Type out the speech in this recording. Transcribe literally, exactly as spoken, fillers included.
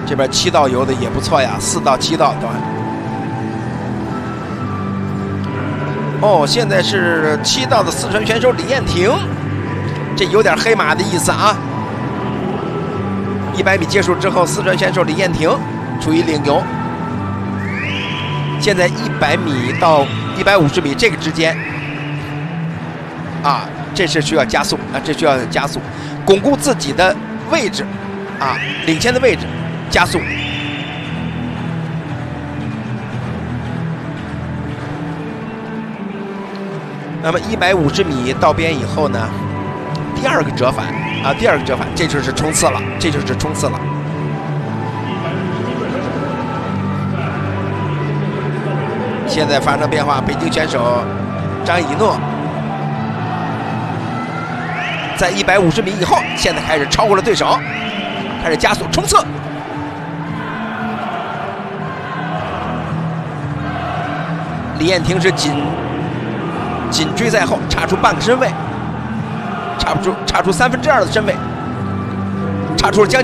这边七道游的也不错呀，四道、七道段。哦，现在是七道的四川选手李艳婷，这有点黑马的意思啊。一百米结束之后，四川选手李艳婷处于领游。现在一百米到一百五十米这个之间，啊，这是需要加速啊，这需要加速，巩固自己的位置，啊，领先的位置，加速。那么一百五十米到边以后呢，第二个折返啊，第二个折返，这就是冲刺了，这就是冲刺了。现在发生变化，北京选手张以诺在一百五十米以后，现在开始超过了对手，开始加速冲刺。李艳婷是紧。紧追在后，差出半个身位，差不出差出三分之二的身位，差出了将近。